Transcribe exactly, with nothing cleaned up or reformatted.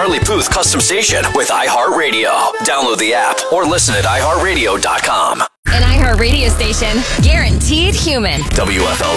Charlie Puth Custom Station with iHeartRadio. Download the app or listen at i heart radio dot com. An iHeartRadio station, guaranteed human. W F L